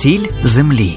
Сіль землі.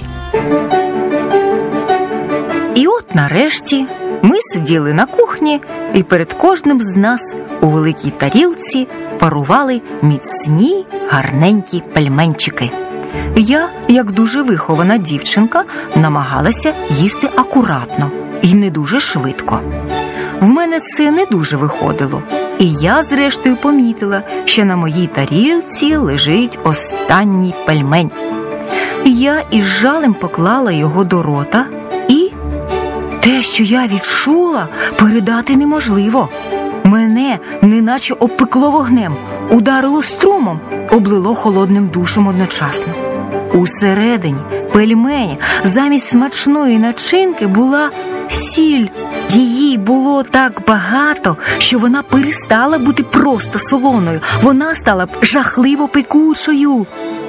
І от нарешті ми сиділи на кухні, і перед кожним з нас у великій тарілці парували міцні, гарненькі пельменчики. Я, як дуже вихована дівчинка, намагалася їсти акуратно і не дуже швидко. В мене це не дуже виходило, і я, зрештою, помітила, що на моїй тарілці лежить останній пельмень. Я із жалем поклала його до рота, і те, що я відчула, передати неможливо. Мене неначе обпекло вогнем, ударило струмом, облило холодним душем одночасно. Усередині пельменя замість смачної начинки була сіль. Її було так багато, що вона перестала бути просто солоною. Вона стала жахливо пекучою.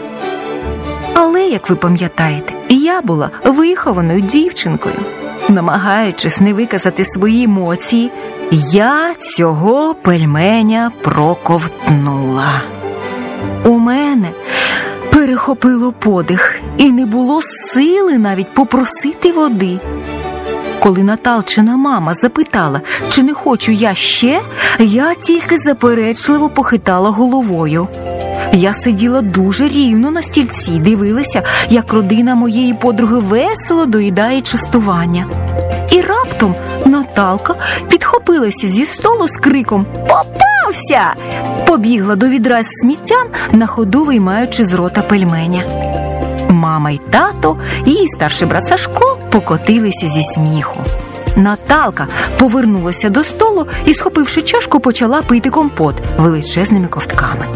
Але, як ви пам'ятаєте, я була вихованою дівчинкою. Намагаючись не виказати свої емоції, я цього пельменя проковтнула. У мене перехопило подих, і не було сили навіть попросити води. Коли Наталчина мама запитала, чи не хочу я ще, я тільки заперечливо похитала головою. Я сиділа дуже рівно на стільці, дивилася, як родина моєї подруги весело доїдає частування. І раптом Наталка підхопилася зі столу з криком «Попався!», побігла до відра з сміттям, на ходу виймаючи з рота пельменя. Мама й тато, і її старший брат Сашко покотилися зі сміху. Наталка повернулася до столу і, схопивши чашку, почала пити компот величезними ковтками.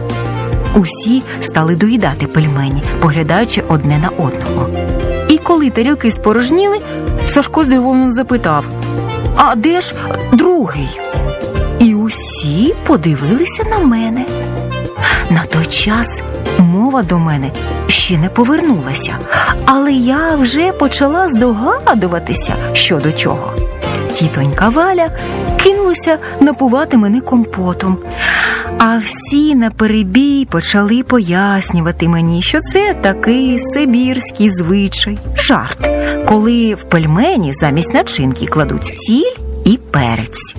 Усі стали доїдати пельмені, поглядаючи одне на одного. І коли тарілки спорожніли, Сашко здивовано запитав: «А де ж другий?» І усі подивилися на мене. На той час мова до мене ще не повернулася, але я вже почала здогадуватися, що до чого. Тітонька Валя кинулася напувати мене компотом, а всі наперебій почали пояснювати мені, що це такий сибірський звичай, жарт, коли в пельмені замість начинки кладуть сіль і перець.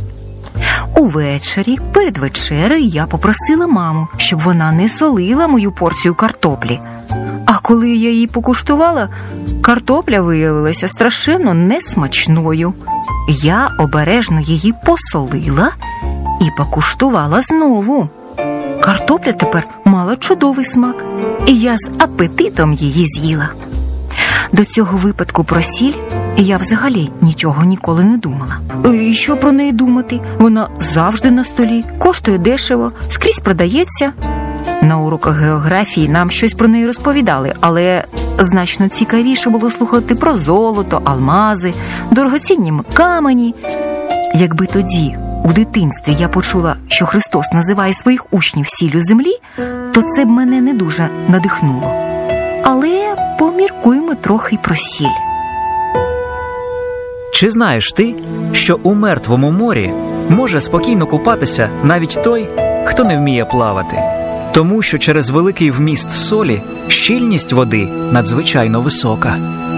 Увечері, перед вечерею, я попросила маму, щоб вона не солила мою порцію картоплі. А коли я її покуштувала, картопля виявилася страшенно несмачною. Я обережно її посолила і покуштувала знову. Картопля тепер мала чудовий смак, і я з апетитом її з'їла. До цього випадку про сіль я взагалі нічого ніколи не думала. І що про неї думати? Вона завжди на столі, коштує дешево, скрізь продається. На уроках географії нам щось про неї розповідали, але значно цікавіше було слухати про золото, алмази, дорогоцінні камені. Якби тоді, у дитинстві, я почула, що Христос називає своїх учнів сіллю землі, то це б мене не дуже надихнуло. Але поміркуємо трохи про сіль. Чи знаєш ти, що у Мертвому морі може спокійно купатися навіть той, хто не вміє плавати? Тому що через великий вміст солі щільність води надзвичайно висока.